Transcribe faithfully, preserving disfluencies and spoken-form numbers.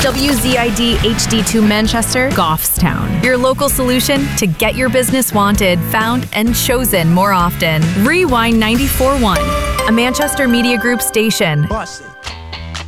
W Z I D H D two Manchester, Goffstown. Your local solution to get your business wanted, found, and chosen more often. Rewind ninety-four point one, a Manchester Media Group station. Bust it.